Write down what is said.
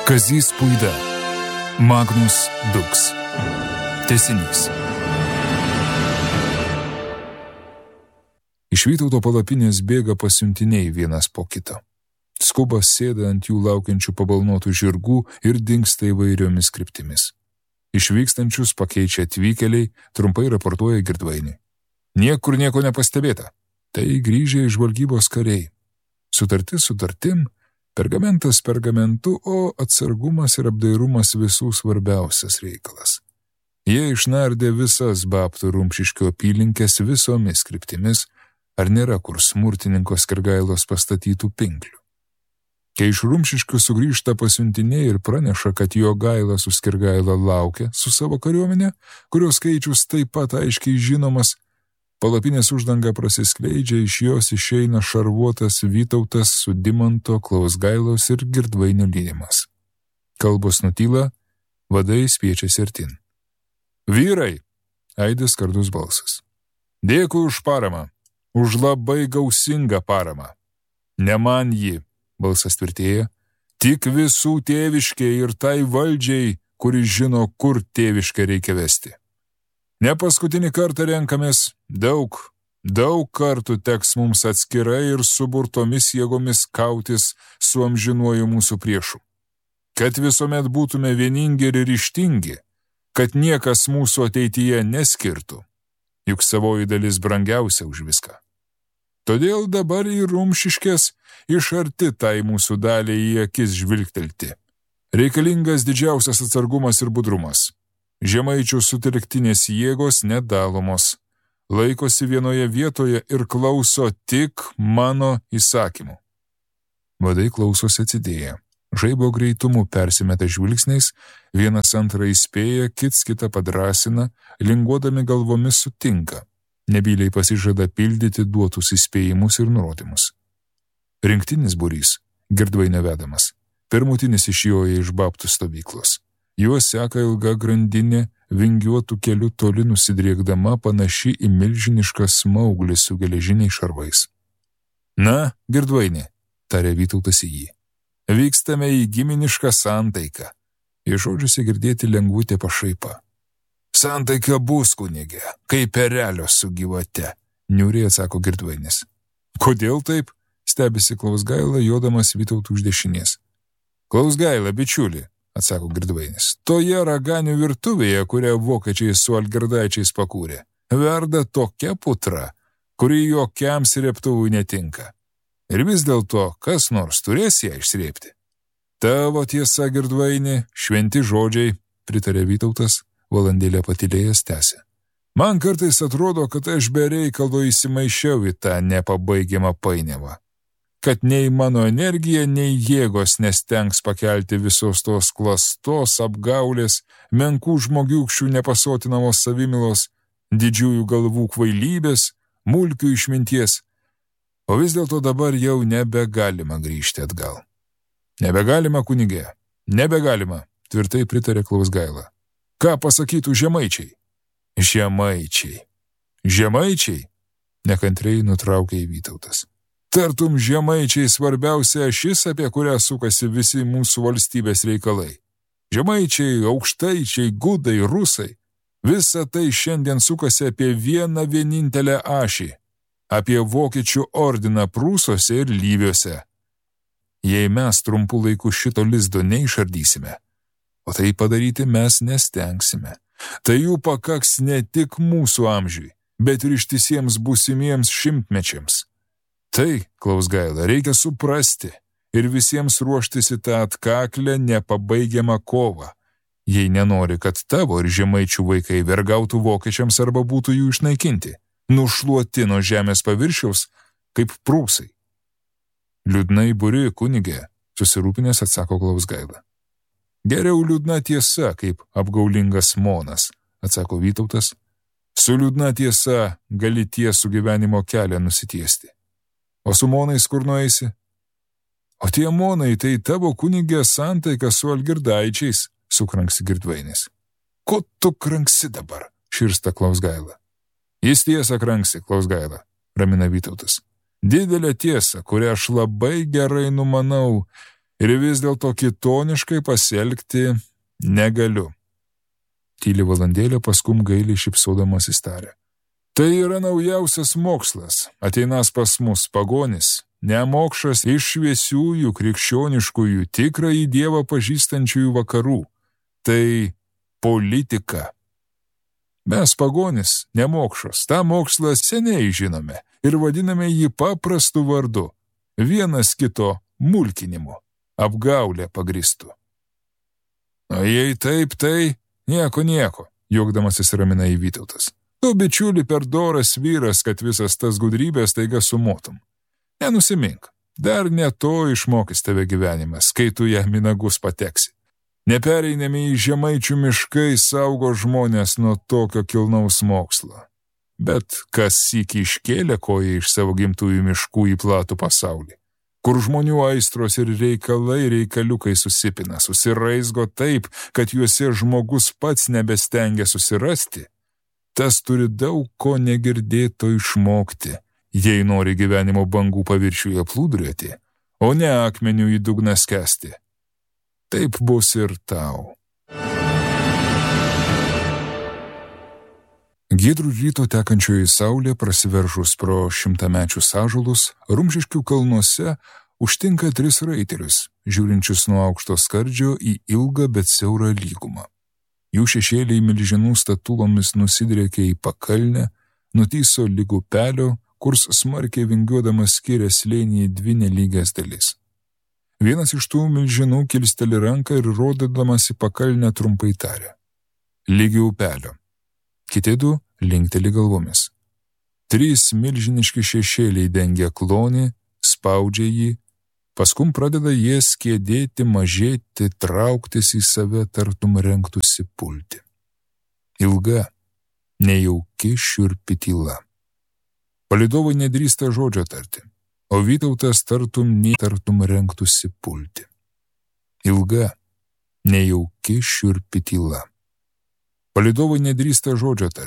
Kazys Puida. Magnus Dux. Tęsinys. Iš Vytauto palapinės bėga pasiuntiniai vienas po kito. Skuba sėda ant jų laukiančių pabalnotų žirgų ir dingsta įvairiomis kryptimis. Išvykstančius pakeičia atvykėliai, trumpai raportuoja Girdvainiui. Niekur nieko nepastebėta. Tai grįžę iš žvalgybos kariai. Sutartis sutartim, pergamentas pergamentu, o atsargumas ir apdairumas visų svarbiausias reikalas. Jie išnardė visas Babtų Rumšiškių apylinkės visomis kryptimis, ar nėra kur smurtininko Skirgailos pastatytų pinklių. Kai iš Rumšiškių sugrįžta pasiuntiniai ir praneša, kad Jogaila su Skirgaila laukia su savo kariuomenė, kurios skaičius taip pat aiškiai žinomas, palapinės uždanga prasiskleidžia, iš jos išeina šarvuotas Vytautas su Dimanto, Klausgailos ir Girdvainio lydimas. Kalbos nutyla, vadai spiečiasi artin. Vyrai, aidės skardus balsas. Dėkui už paramą, už labai gausingą paramą. Ne man ji, balsas tvirtėja, tik visų tėviškiai ir tai valdžiai, kuris žino, kur tėviškę reikia vesti. Ne paskutinį kartą renkamės, daug kartų teks mums atskirai ir suburtomis jėgomis kautis su amžinuoju mūsų priešu. Kad visuomet būtume vieningi ir ryžtingi, kad niekas mūsų ateityje neskirtų, juk savoji dalis brangiausia už viską. Todėl dabar į Rumšiškės iš arti tai mūsų daliai į akis žvilgtelti. Reikalingas didžiausias atsargumas ir budrumas. Žemaičių sutelktinės jėgos nedalomos, laikosi vienoje vietoje ir klauso tik mano įsakymų. Vadai klausosi atsidėję. Žaibo greitumu persimeta žvilgsniais, vienas antrą įspėja, kits kitą padrasina, linguodami galvomis sutinka. Nebyliai pasižada pildyti duotus įspėjimus ir nurodymus. Rinktinis būrys, Girdvainio vedamas, pirmutinis išjoja iš Babtų stovyklos. Juos seka ilga grandinė, vingiuotų kelių toli nusidriekdama, panaši į milžinišką smauglį su geležiniais šarvais. Na, Girdvainė, tarė Vytautas į jį. Vykstame į giminišką santaiką. Iš žodžiuose girdėti lengvutė pašaipa. Santaika bus, kunigė, kaip erelio su gyvate, niūriai atsako Girdvainis. Kodėl taip? Stebisi Klausgaila, jodamas Vytautų už dešinės. Klausgaila, bičiuli, atsako Girdvainis. Toje raganių virtuvėje, kurią vokiečiai su algirdaičiais pakūrė, verda tokia putra, kuri jokiams rėptuvui netinka. Ir vis dėlto, kas nors turės ją išsrėpti. Tavo tiesa, Girdvaini, šventi žodžiai, pritarė Vytautas, valandėlę patylėjęs tęsė. Man kartais atrodo, kad aš be reikalo įsimaišiau į tą nepabaigiamą painiavą. Kad nei mano energija, nei jėgos nestengs pakelti visos tos klastos, apgaulės, menkų žmogiukščių nepasotinamos savimilos, didžiųjų galvų kvailybės, mulkių išminties. O vis dėlto dabar jau nebegalima grįžti atgal. Nebegalima, kunigė, nebegalima, tvirtai pritarė Klausgaila. Ką pasakytų žemaičiai? Žemaičiai. Žemaičiai? Nekantriai nutraukė į Vytautas. Tartum žemaičiai svarbiausia ašis, apie kurią sukasi visi mūsų valstybės reikalai. Žemaičiai, aukštaičiai, gudai, rusai. Visa tai šiandien sukasi apie vieną vienintelę ašį. Apie vokiečių ordiną Prūsuose ir Lyviuose. Jei mes trumpų laikų šito lizdo neišardysime, o tai padaryti mes nestengsime, tai jų pakaks ne tik mūsų amžiui, bet ir ištisiems būsimiems šimtmečiams. Tai, Klausgaila, reikia suprasti ir visiems ruoštis į tą atkaklę nepabaigiamą kovą, jei nenori, kad tavo ir žemaičių vaikai vergautų vokiečiams arba būtų jų išnaikinti, nušluoti nuo žemės paviršiaus, kaip prūsai. Liūdnai buri, kunigė, susirūpinęs atsako Klausgaila. Geriau liūdna tiesa, kaip apgaulingas monas, atsako Vytautas. Su liūdna tiesa gali tiesų gyvenimo kelią nusitiesti. O su monais kur nueisi? O tie monai tai tavo kunigė santaika su algirdaičiais, sukranksi Girdvainis. Ko tu kranksi dabar? Širsta Klausgaila. Jis tiesą kranksi, Klausgaila, ramina Vytautas. Didelė tiesa, kurią aš labai gerai numanau ir vis dėlto kitoniškai pasielgti negaliu. Tyli valandėlę, paskum gailiai šypsodamas įstarė. Tai yra naujausias mokslas, ateinas pas mus pagonis, nemokšas iš šviesiųjų krikščioniškųjų tikrąjį Dievą pažįstančiųjų vakarų. Tai politika. Mes pagonis, nemokšas, tą mokslą seniai žinome ir vadiname jį paprastu vardu, vienas kito mulkinimu, apgaulę pagristų. O jei taip, tai nieko, juokdamasis ramina į Vytautas. Tu, bičiuli, per doras vyras, kad visas tas gudrybės taiga sumotum. Nenusimink, dar ne to išmokys tave gyvenimas, kai tu jam į nagus pateksi. Nepereinami į žemaičių miškai saugo žmonės nuo tokio kilnaus mokslo. Bet kas sykį iškėlė koją iš savo gimtųjų miškų į platų pasaulį, kur žmonių aistros ir reikaliukai susipina, susiraizgo taip, kad juose žmogus pats nebestengia susirasti, tas turi daug ko negirdėto išmokti, jei nori gyvenimo bangų paviršiuje plūduriuoti, o ne akmenių į dugną skęsti. Taip bus ir tau. Giedrų ryto tekančioji saulė, prasiveržus pro šimtamečius ąžuolus, Rumšiškių kalnuose užtinka 3 raitelius, žiūrinčius nuo aukšto skardžio į ilgą, bet siaurą lygumą. Jų šešėliai milžinų statulomis nusidrėkė į pakalnę, nutįso lyg upelio, kurs smarkiai vingiuodamas skiria slėnį į 2 nelygias dalis. Vienas iš tų milžinų kilsteli ranką ir rodydamas į pakalnę trumpai tarė. Lygi upelio. Kiti 2 linkteli galvomis. 3 milžiniški šešėliai dengia klonį, spaudžia jį, paskum pradeda jie skiedėti, mažėti, trauktis į save, tartum rengtųsi pulti. Ilga, nejauki šiurpi tyla. Palydovai nedrįsta žodžio tarti, o Vytautas tartum rengtųsi pulti. Ilga, nejauki šiurpi tyla. Palydovai nedrįsta žodžio tarti.